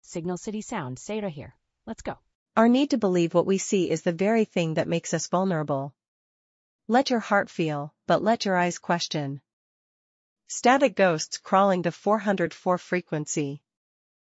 Signal City Sound, say it here. Let's go. Our need to believe what we see is the very thing that makes us vulnerable. Let your heart feel, but let your eyes question. Static ghosts crawling to 404 frequency.